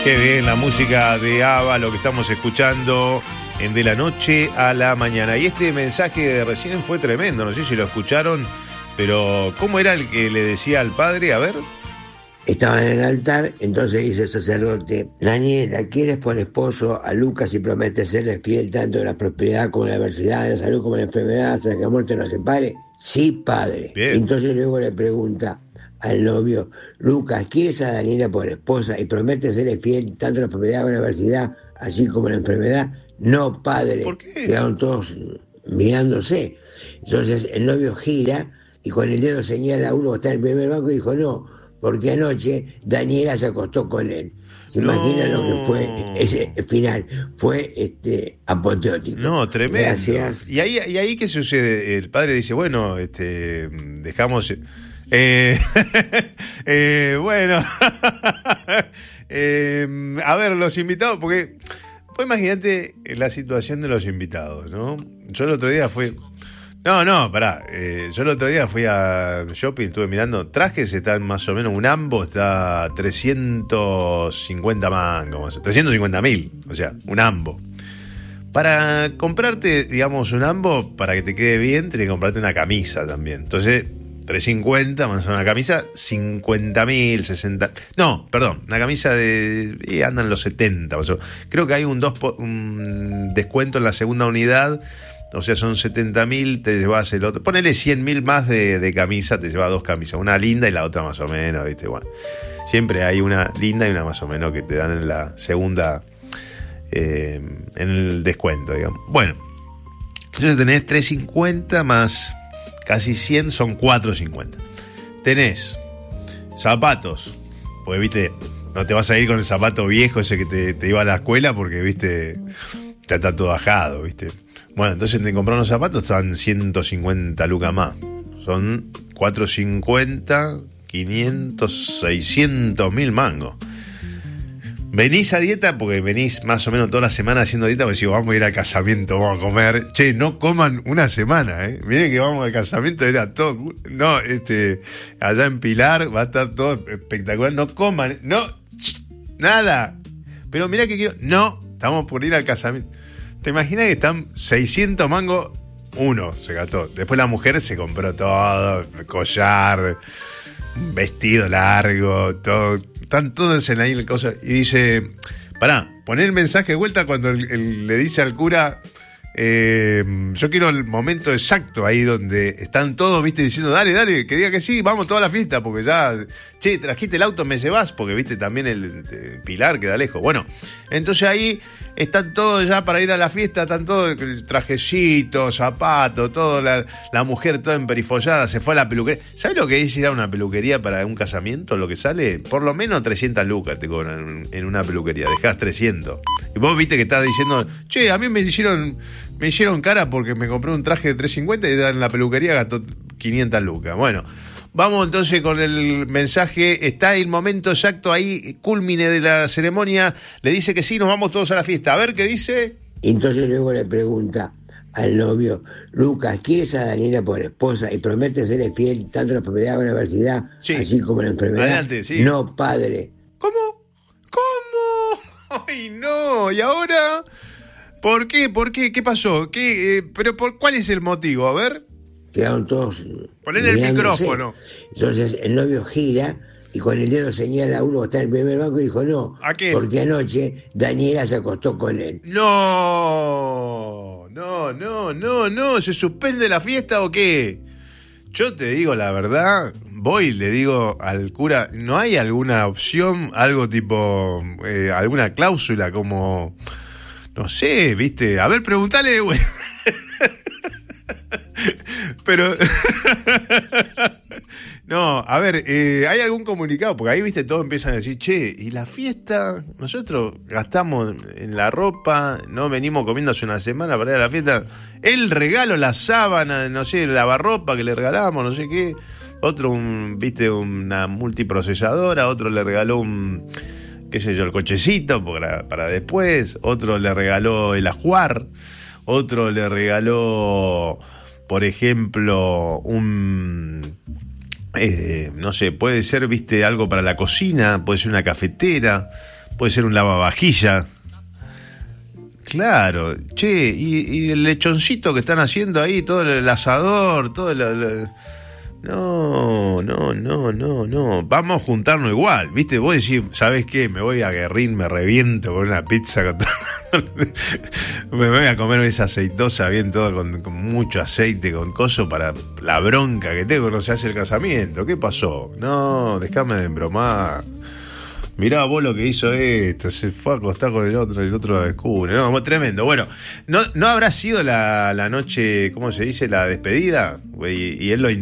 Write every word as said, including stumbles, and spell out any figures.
Qué bien, la música de ABBA, lo que estamos escuchando en De la Noche a la Mañana. Y este mensaje de recién fue tremendo, no sé si lo escucharon, pero ¿cómo era el que le decía al padre? A ver. Estaban en el altar, entonces dice el sacerdote: Daniela, ¿quieres por esposo a Lucas y prometes serle fiel tanto en la prosperidad como en la adversidad, en la salud como en la enfermedad, hasta que la muerte nos separe? Sí, padre. Bien. Entonces luego le pregunta al novio: Lucas, ¿quieres a Daniela por esposa y prometes serle fiel tanto en la prosperidad como en la adversidad, así como en la enfermedad? No, padre. ¿Por qué? Quedaron todos mirándose. Entonces el novio gira y con el dedo señala a uno que está en el primer banco y dijo: no, porque anoche Daniela se acostó con él. ¿Se No. imaginan lo que fue ese final? Fue este apoteótico. No, tremendo. Gracias. Y ahí, y ahí ¿qué sucede? El padre dice, bueno, este, dejamos... Eh, eh, bueno, eh, a ver, los invitados, porque pues imagínate la situación de los invitados, ¿no? Yo el otro día fui... No, no, pará. Eh, yo el otro día fui a shopping, estuve mirando. Trajes están más o menos, un ambo está trescientos cincuenta mangos, trescientos cincuenta mil, o sea, un ambo. Para comprarte, digamos, un ambo, para que te quede bien, tenés que comprarte una camisa también. Entonces, trescientos cincuenta más una camisa, cincuenta mil, sesenta. No, perdón, una camisa de. Y andan los setenta. O sea, creo que hay un, dos, un descuento en la segunda unidad. O sea, son setenta mil, te llevas el otro. Ponele cien mil más de, de camisa, te llevas dos camisas. Una linda y la otra más o menos, ¿viste? Bueno, siempre hay una linda y una más o menos que te dan en la segunda, eh, en el descuento, digamos. Bueno, entonces tenés trescientos cincuenta más casi cien, son cuatrocientos cincuenta. Tenés zapatos, porque, viste, no te vas a ir con el zapato viejo ese que te, te iba a la escuela porque, viste, ya está todo bajado, viste. Bueno, entonces te comprar unos zapatos, están ciento cincuenta lucas más. Son cuatrocientos cincuenta, quinientos, seiscientos mil mangos. Venís a dieta porque venís más o menos toda la semana haciendo dieta, porque si vamos a ir al casamiento, vamos a comer. Che, no coman una semana, ¿eh? Miren que vamos al casamiento, era todo. No, este, allá en Pilar va a estar todo espectacular. No coman, no, nada. Pero mirá que quiero. No, estamos por ir al casamiento. ¿Te imaginas que están seiscientos mangos? Uno se gastó. Después la mujer se compró todo, collar, vestido largo, todo. Están todos en ahí la cosa. Y dice, pará, poné el mensaje de vuelta cuando el, el, le dice al cura, eh, yo quiero el momento exacto ahí donde están todos, viste, diciendo, dale, dale, que diga que sí, vamos toda la fiesta, porque ya, che, trajiste el auto, me llevas, porque viste también el, el Pilar queda lejos. Bueno, entonces ahí están todos ya para ir a la fiesta, están todos trajecitos, zapatos, todo, la, la mujer toda emperifollada, se fue a la peluquería. ¿Sabes lo que es ir a una peluquería para un casamiento? Lo que sale, por lo menos trescientas lucas te cobran en una peluquería, dejás trescientos. Y vos viste que estás diciendo, che, a mí me hicieron... Me hicieron cara porque me compré un traje de trescientos cincuenta y en la peluquería gastó quinientas lucas. Bueno, vamos entonces con el mensaje. Está el momento exacto ahí, culmine de la ceremonia. Le dice que sí, nos vamos todos a la fiesta. A ver qué dice. Entonces luego le pregunta al novio: Lucas, ¿quieres a Daniela por esposa y prometes serle fiel tanto en la prosperidad como en la adversidad, sí, así como en la enfermedad? Adelante, sí. No, padre. ¿Cómo? ¿Cómo? Ay, no. ¿Y ahora? ¿Por qué? ¿Por qué? ¿Qué pasó? ¿Qué, eh, pero por cuál es el motivo? A ver. Quedaron todos. Ponle el micrófono. Entonces el novio gira y con el dedo señala a uno que está en el primer banco y dijo: no, ¿a qué? Porque anoche Daniela se acostó con él. No, no, no, no, no. ¿Se suspende la fiesta o qué? Yo te digo la verdad, voy y le digo al cura, ¿no hay alguna opción, algo tipo, eh, alguna cláusula como... No sé, viste, a ver, preguntale de vuelta. Pero no, a ver, eh, ¿hay algún comunicado? Porque ahí, viste, todos empiezan a decir, che, ¿y la fiesta? Nosotros gastamos en la ropa, no venimos comiendo hace una semana para ir a la fiesta. El regalo, la sábana, no sé, la lavarropa que le regalamos, no sé qué. Otro, un, viste, una multiprocesadora, otro le regaló un... qué sé yo, el cochecito para, para después, otro le regaló el ajuar, otro le regaló, por ejemplo, un, eh, no sé, puede ser, viste, algo para la cocina, puede ser una cafetera, puede ser un lavavajilla. Claro, che, y, y el lechoncito que están haciendo ahí, todo el asador, todo el... el no, no, no, no, no. Vamos a juntarnos igual, ¿viste? Vos decís, ¿sabés qué? Me voy a Guerrín, me reviento con una pizza. Con me voy a comer esa aceitosa bien todo con, con mucho aceite, con coso para la bronca que tengo cuando se hace el casamiento. ¿Qué pasó? No, déjame de embromar. Mirá vos lo que hizo esto, se fue a acostar con el otro, el otro lo descubre. No, tremendo. Bueno, ¿no, no habrá sido la, la noche, ¿cómo se dice? La despedida? Y, y él lo